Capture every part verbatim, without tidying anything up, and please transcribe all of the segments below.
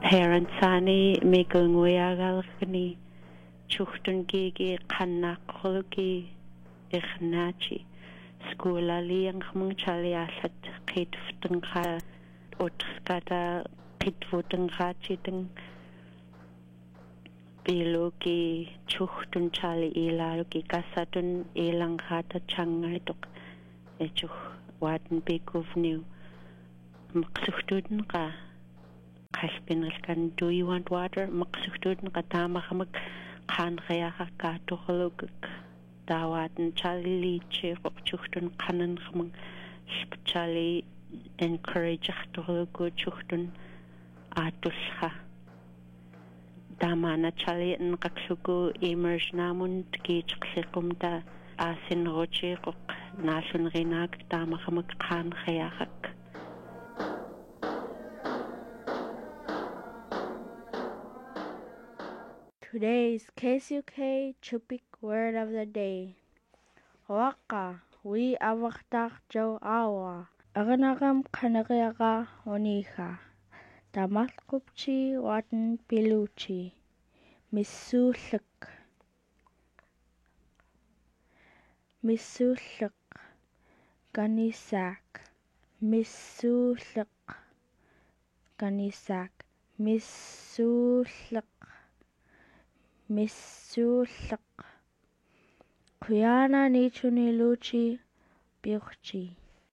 parents ani me gungoyagal kani chuchtun gigi qannaqoluki ikhnachi skola li ang khmang chali asat qit ftang kha otskata qit vutang kha chitang biloki chuchtun chali ilaluki kasatun ilang khata changai tok echuh waten bekuvniu maqsuhtun qa qalpinal kan do you want water maqsuhtun qa tama khamak khan khaya ka tohluk dawaten chali che chuchtun qanan khamang chali encourage tohluk chuchtun atusha damana chali n qaksuku emerge namun ki chqliqumta asin roche qok nasun rinak tama khamak khan khaya hak. Today's K S U K Chupik word of the day. Waka we awaktak jo awa. Aganagam kanagaga onika. Damatkupchi watan piluchi. Misulik. Misulik. Ganisak. Misulik. Ganisak. Misulik. Misulik. Kuyana nichuni luchi birchi.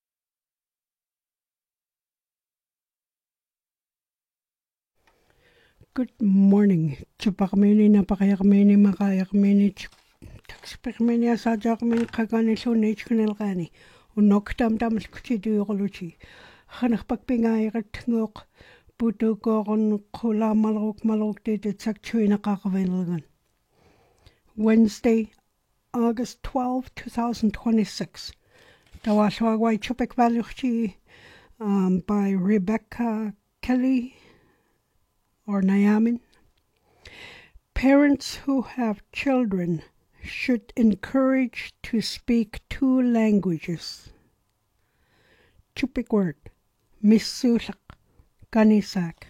Good morning. Chupakamini napakayakamini makayakamini taksipakmini asajakamini kagani sunich kanilgani. Unoktam tamas kuchidiuruluchi. Hanakpakpingairat ngok putu koron kula malruk malruk did sakchuina kakavenilgan. Wednesday, August twelfth, twenty twenty-six. Tawaswagwai Chupik Valuchi um, by Rebecca Kelly or Nyamin. Parents who have children should encourage to speak two languages. Chupik word, Misusak, Ganisak.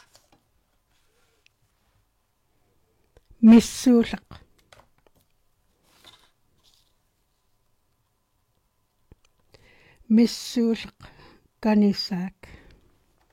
Misusak. Misusak, Ganisak.